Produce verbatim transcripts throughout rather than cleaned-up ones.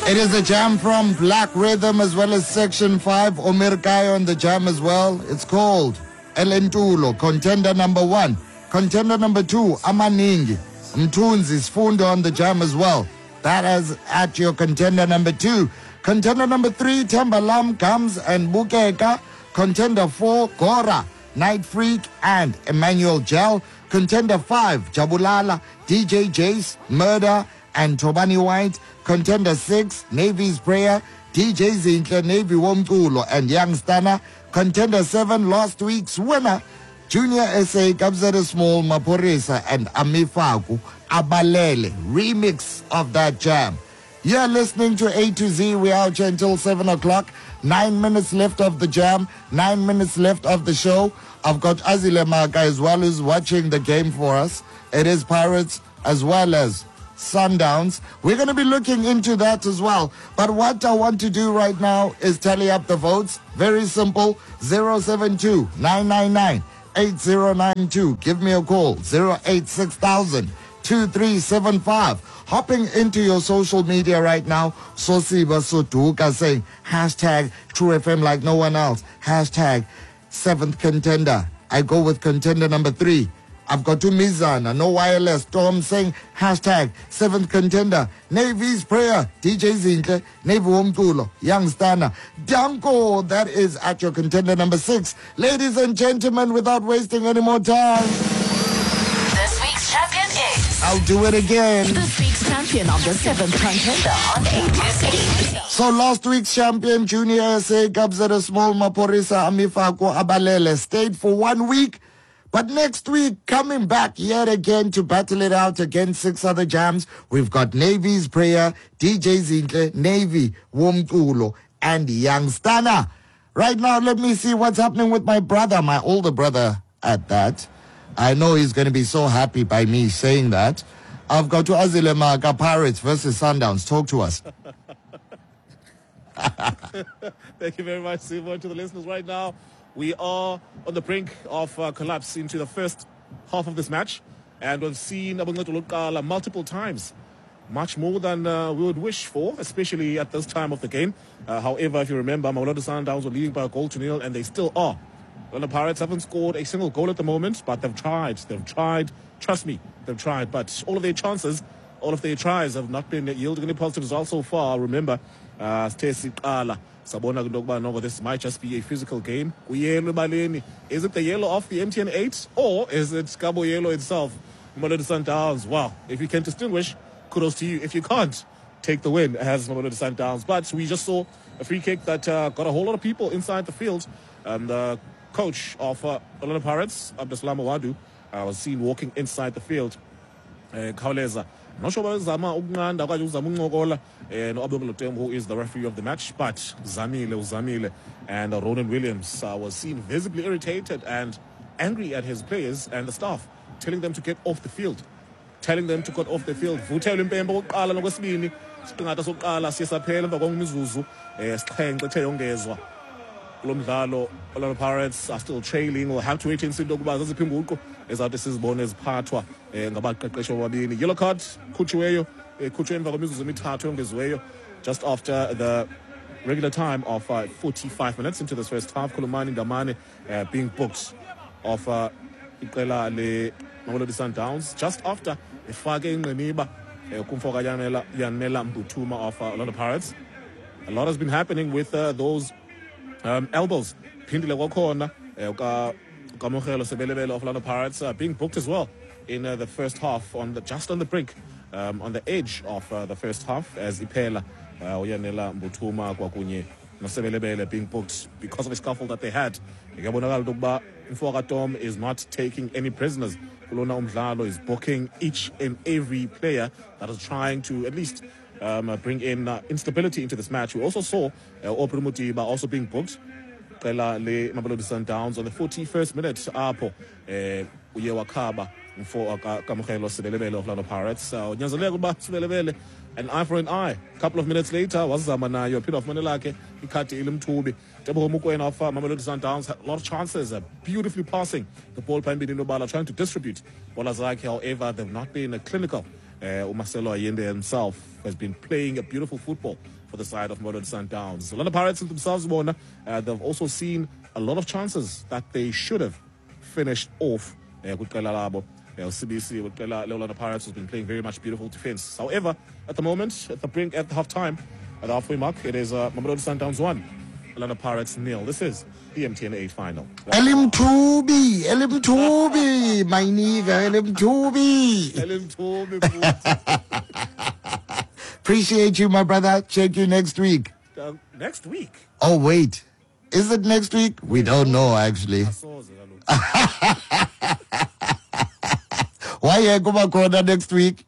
It is a jam from Black Rhythm as well as Section five. Omir Kai on the jam as well. It's called Elentulo, contender number one. Contender number two, Amaningi. Mtunzi Fundo on the jam as well. That is at your contender number two. Contender number three, Tembalam comes and Bukeka. Contender four, Gora, Night Freak, and Emmanuel Gel. Contender five, Jabulala, D J Jace, Murder, and Tobani White. Contender six, Navy's Prayer, D J Zinhle, Navy Womtulo, and Young Stana. Contender seven, last week's winner, Junior S A, Kabzada Small, Maporisa, and Amifaku, Abalele. Remix of that jam. You're listening to A to Z. We're out here until seven o'clock. Nine minutes left of the jam. Nine minutes left of the show. I've got Azile Maka as well, who's watching the game for us. It is Pirates as well as Sundowns. We're going to be looking into that as well. But what I want to do right now is tally up the votes. Very simple. zero seven two, nine nine nine, eight zero nine two. Give me a call. zero eight six thousand, two three seven five. Hopping into your social media right now. Sosiba Sotuka saying hashtag True F M like no one else. Hashtag seventh contender. I go with contender number three. I've got two Mizana, no wireless. Storm saying hashtag seventh contender. Navy's Prayer, D J Zinhle, Navy Womtulo, Young Stana. Danko, that is at your contender number six. Ladies and gentlemen, without wasting any more time, this week's champion is... I'll do it again. This week's champion of the seventh contender on A to Z. So last week's champion, Junior S A, Kabzada Small, Maporisa, Amifaku, Abalele, stayed for one week. But next week, coming back yet again to battle it out against six other jams, we've got Navy's Prayer, D J Zinhle, Navy, Womtulo, and Young Stana. Right now, let me see what's happening with my brother, my older brother at that. I know he's going to be so happy by me saying that. I've got to Azile Maka, Pirates versus Sundowns. Talk to us. Thank you very much, Simon. To the listeners right now, we are on the brink of uh, collapse into the first half of this match. And we've seen Abunqedo Luqala multiple times. Much more than uh, we would wish for, especially at this time of the game. Uh, however, if you remember, Mamelodi Sundowns were leading by a goal to nil, and they still are. Well, the Pirates haven't scored a single goal at the moment, but they've tried. They've tried. Trust me, they've tried. But all of their chances, all of their tries have not been yielding any positive results so far. Remember, uh, Stacey Kala, Sabona Gundogba, this might just be a physical game. Is it the yellow off the M T N eight, or is it Cabo Yellow itself? Mamelodi Sundowns. Wow, if you can distinguish, kudos to you. If you can't, take the win as Mamelodi Sundowns. But we just saw a free kick that uh, got a whole lot of people inside the field. And the coach of uh, Orlando Pirates, Abdesalam Awadu, uh, was seen walking inside the field. Uh, Khawuleza. I'm not sure whether Zama Ugnanda or Zama Ungogola, and Obumulutem, who is the referee of the match, but Zamile Uzamile and uh, Ronan Williams uh, was seen visibly irritated and angry at his players and the staff, telling them to get off the field. Telling them to get off the field. Vuthela impembo oqala nokwesibini. Siqingatha sokuqala siyasaphela emva kwemizuzu eh sixhenxe ethe yongezwa. Kulo mdlalo Orlando Pirates are still trailing. We'll have to wait and see ukuba zaziphi inguqu ezathi sizibone eziphathwa eh ngabaqeqeshi ababini. Yellow card khutshiweyo ekhutshwe emva kwemizuzu emithathu yongeziweyo just after the regular time of uh, forty-five minutes into this first half. Khulumani Ndamane uh, being booked of uh, iqela le Mamelodi Sundowns just after efake ingqiniba kumfoka Yanela Yanela Mbuthuma of uh, Orlando Pirates. A lot has been happening with uh, those um, elbows. Phindile kwakhona ka Kamogelo Sebelebele of Orlando Pirates uh, being booked as well in uh, the first half, on the just on the brink, um, on the edge of uh, the first half, as Ipela uh, Yanela Mbuthuma kwakunye Sebelebele being booked because of a scuffle that they had. Mfoka Tom is not taking any prisoners. Kulona Umdlalo is booking each and every player that is trying to at least um, bring in uh, instability into this match. We also saw uh, Aubrey Mutiba also being booked. Qela le Mamelodi Sundowns on the forty-first minute. Apo uye wakaba Mfoka Kamogelo Sebelebele of Orlando Pirates. Nyanzeleka ukuba Sebelebele an eye for an eye. A couple of minutes later, wazama nayo pin off Manelake, ikhathi ilimthubi. Teboho Mokoena of uh, Mamelodi Sundowns had a lot of chances, uh, beautifully passing the ball, Pambini Nobala trying to distribute Bolazaki. However, they've not been uh, clinical. Uh, Marcelo Allende himself has been playing a beautiful football for the side of Mamelodi Sundowns. The Orlando Pirates themselves, won. Uh, they've also seen a lot of chances that they should have finished off. Uh, C B C with Orlando Pirates has been playing very much beautiful defense. However, at the moment, at the brink, at the half time, at the halfway mark, it is uh, Mamelodi Sundowns one, Orlando Pirates nil. This is the M T N eight final. Elim Tubi, Elim Tubi, my nigga, Elim Tubi. Elim Tubi. Appreciate you, my brother. Check you next week. Uh, next week? Oh, wait. Is it next week? We don't know, actually. Why you go back next week?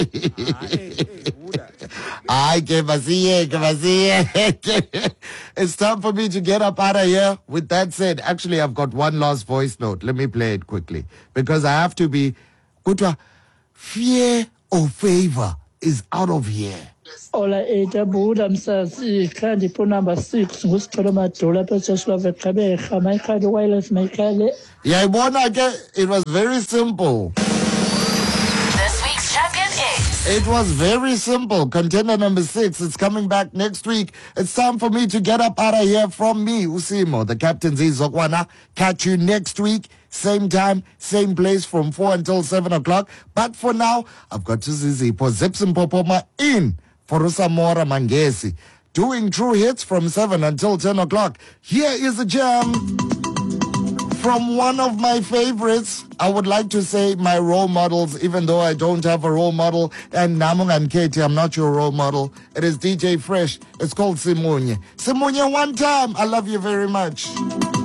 I give a see, give a see. It's time for me to get up out of here. With that said, actually, I've got one last voice note. Let me play it quickly because I have to be. Kutwa, fear or favor is out of here. Ola eta buda msasi kandi po number six ngusithola madola phezulu vekhabeha mayikhali wireless mayikhali. Yeah, it was very simple. This week's champion is. It was very simple. Contender number six. It's coming back next week. It's time for me to get up out of here. From me, Usimo, the captain Zizokwana. Catch you next week. Same time, same place from four until seven o'clock. But for now, I've got to Zizipo Zipsim Popoma in for Usamora Mangesi. Doing true hits from seven until ten o'clock. Here is a jam from one of my favorites. I would like to say my role models, even though I don't have a role model. And Namung and Katie, I'm not your role model. It is D J Fresh. It's called Simunye. Simunye one time. I love you very much.